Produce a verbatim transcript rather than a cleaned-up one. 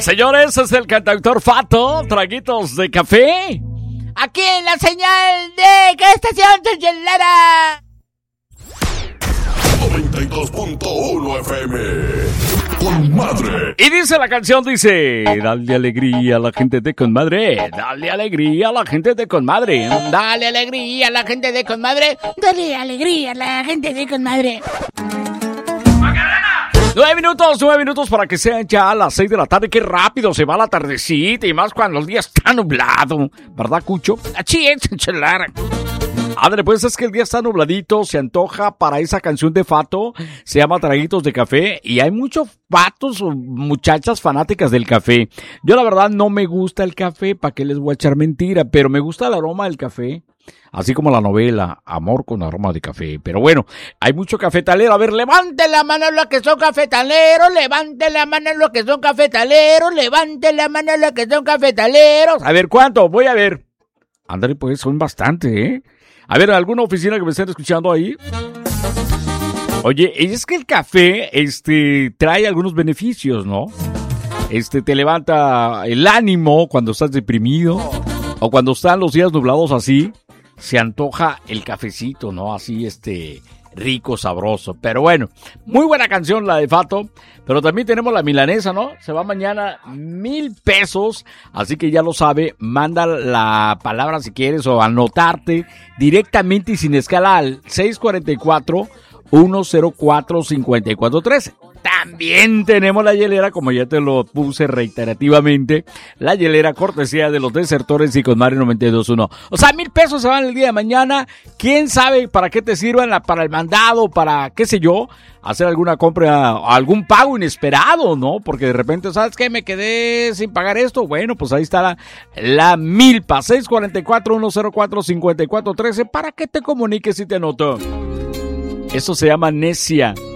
Señores, es el cantautor Fato, traguitos de café. Aquí en la señal de ¿qué estación Chelera? noventa y dos punto uno F M. Con madre. Y dice la canción, dice, dale alegría a la gente de con madre, dale alegría a la gente de con madre, dale alegría a la gente de con madre, dale alegría a la gente de con madre. Nueve minutos, nueve minutos para que sean ya las seis de la tarde. Qué rápido se va la tardecita y más cuando el día está nublado. ¿Verdad, Cucho? Así es, Chelara. Ándale, pues es que el día está nubladito, se antoja para esa canción de Fato, se llama Traguitos de Café, y hay muchos vatos o muchachas fanáticas del café. Yo la verdad no me gusta el café, ¿para qué les voy a echar mentira? Pero me gusta el aroma del café. Así como la novela, Amor con aroma de café. Pero bueno, hay mucho cafetalero. A ver, levante la mano los que son cafetaleros. Levante la mano los que son cafetaleros. Levante la mano los que son cafetaleros. A ver, ¿cuánto? Voy a ver. Ándale, pues, son bastante, ¿eh? A ver, ¿alguna oficina que me estén escuchando ahí? Oye, es que el café, este, trae algunos beneficios, ¿no? Este, te levanta el ánimo cuando estás deprimido. O cuando están los días nublados así. Se antoja el cafecito, ¿no? Así, este, rico, sabroso. Pero bueno, muy buena canción la de Fato. Pero también tenemos la milanesa, ¿no? Se va mañana mil pesos. Así que ya lo sabe, manda la palabra si quieres o anotarte directamente y sin escala al seis cuatro cuatro, uno cero cuatro, cinco cuatro tres. También tenemos la hielera, como ya te lo puse reiterativamente, la hielera cortesía de los desertores y con Madre noventa y dos punto uno. O sea, mil pesos se van el día de mañana. ¿Quién sabe para qué te sirvan? Para el mandado, para qué sé yo, hacer alguna compra, algún pago inesperado, ¿no? Porque de repente, ¿sabes qué? Me quedé sin pagar esto. Bueno, pues ahí está la, la milpa. seis cuatro cuatro, uno cero cuatro, cinco cuatro uno tres para que te comuniques y te anoto. Eso se llama necia.